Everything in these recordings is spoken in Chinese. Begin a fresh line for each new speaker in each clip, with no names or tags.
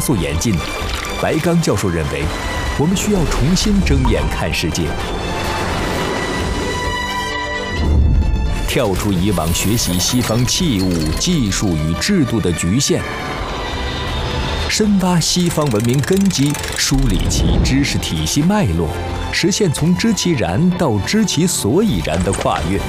速演进，白刚教授认为，我们需要重新睁眼看世界，跳出以往学习西方器物、技术与制度的局限，深挖西方文明根基，梳理其知识体系脉络，实现从知其然到知其所以然的跨越。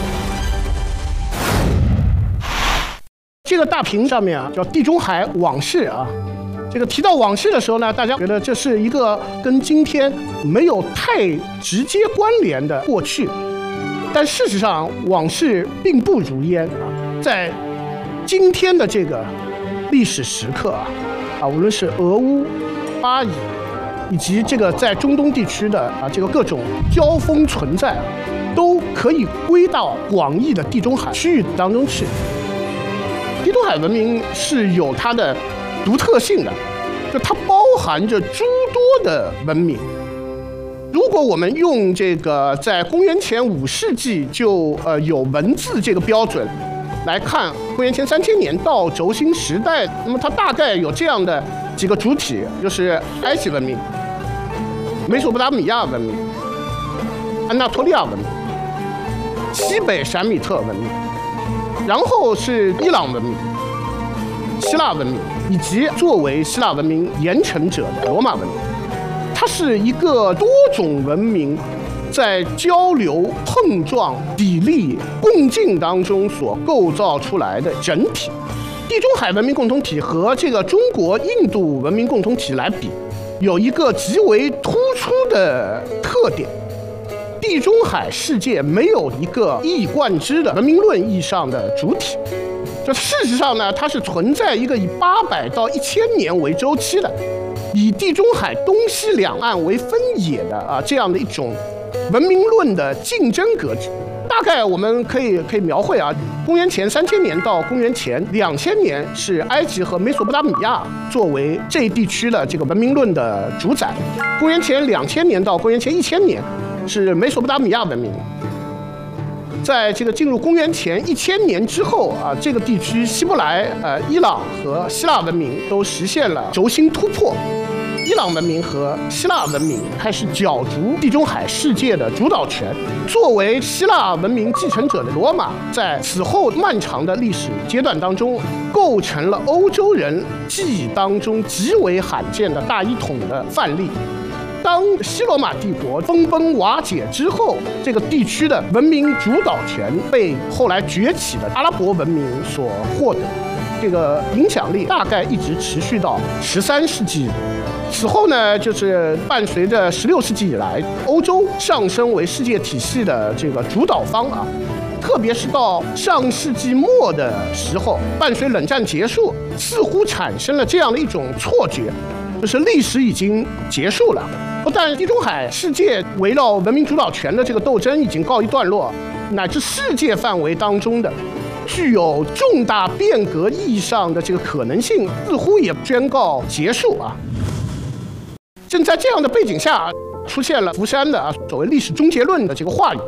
这个大屏上面啊，叫地中海往事啊。这个提到往事的时候呢，大家觉得这是一个跟今天没有太直接关联的过去，但事实上往事并不如烟啊。在今天的这个历史时刻啊，无论是俄乌、巴以，以及这个在中东地区的这个各种交锋存在啊，都可以归到广义的地中海区域当中去。地中海文明是有它的独特性的，就它包含着诸多的文明。如果我们用这个在公元前5世纪就有文字这个标准来看公元前3000年到轴心时代，那么它大概有这样的几个主体，就是埃及文明、美索不达米亚文明、安纳托利亚文明、西北闪米特文明，然后是伊朗文明、希腊文明，以及作为希腊文明延承者的罗马文明。它是一个多种文明在交流、碰撞、砥砺、共进当中所构造出来的整体。地中海文明共同体和这个中国、印度文明共同体来比，有一个极为突出的特点：地中海世界没有一个一以贯之的文明论意义上的主体。这事实上呢，它是存在一个以800到1000年为周期的，以地中海东西两岸为分野的这样的一种文明论的竞争格局。大概我们可以描绘公元前3000年到公元前2000年是埃及和美索不达米亚作为这一地区的这个文明论的主宰，公元前2000年到公元前1000年是美索不达米亚文明。在这个进入公元前1000年之后这个地区希伯来、伊朗和希腊文明都实现了轴心突破。伊朗文明和希腊文明开始角逐地中海世界的主导权。作为希腊文明继承者的罗马，在此后漫长的历史阶段当中，构成了欧洲人记忆当中极为罕见的大一统的范例。当西罗马帝国分崩瓦解之后，这个地区的文明主导权被后来崛起的阿拉伯文明所获得，这个影响力大概一直持续到13世纪。此后呢，就是伴随着16世纪以来，欧洲上升为世界体系的这个主导方特别是到上世纪末的时候，伴随冷战结束，似乎产生了这样的一种错觉，就是历史已经结束了。不但地中海世界围绕文明主导权的这个斗争已经告一段落，乃至世界范围当中的具有重大变革意义上的这个可能性，似乎也宣告结束正在这样的背景下，出现了福山的所谓历史终结论的这个话语。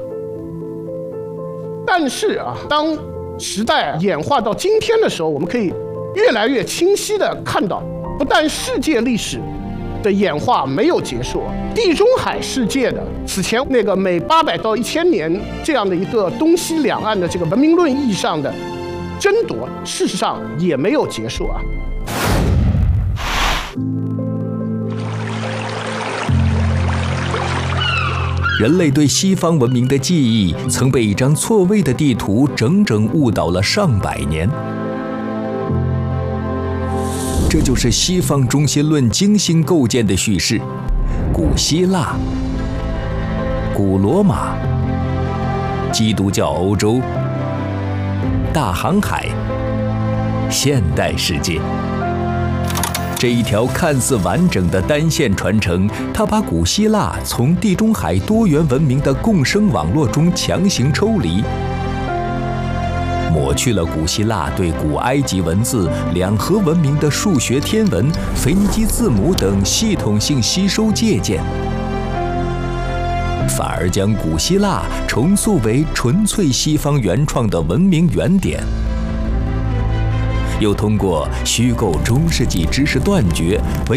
但是当时代演化到今天的时候，我们可以越来越清晰地看到，不但世界历史的演化没有结束，地中海世界的此前那个每800到1000年这样的一个东西两岸的这个文明论意义上的争夺，事实上也没有结束
人类对西方文明的记忆曾被一张错位的地图整整误导了上百年。这就是西方中心论精心构建的叙事：古希腊、古罗马、基督教欧洲、大航海、现代世界。这一条看似完整的单线传承，它把古希腊从地中海多元文明的共生网络中强行抽离，抹去了古希腊对古埃及文字、两河文明的数学天文、腓尼基字母等系统性吸收借鉴，反而将古希腊重塑为纯粹西方原创的文明原点。又通过虚构中世纪知识断绝、文